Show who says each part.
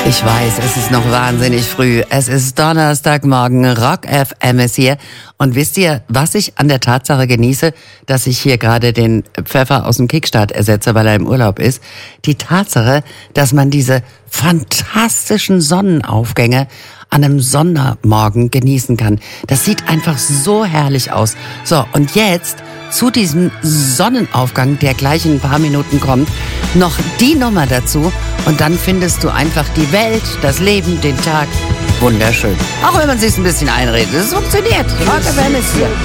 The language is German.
Speaker 1: Ich weiß, es ist noch wahnsinnig früh. Es ist Donnerstagmorgen, Rock FM ist hier. Und wisst ihr, was ich an der Tatsache genieße, dass ich hier gerade den Pfeffer aus dem Kickstart ersetze, weil er im Urlaub ist? Die Tatsache, dass man diese fantastischen Sonnenaufgänge an einem Sonntagmorgen genießen kann. Das sieht einfach so herrlich aus. So, und jetzt zu diesem Sonnenaufgang, der gleich in ein paar Minuten kommt, noch die Nummer dazu. Und dann findest du einfach die Welt, das Leben, den Tag wunderschön. Auch wenn man sich ein bisschen einredet. Es funktioniert. Rock FM ist hier.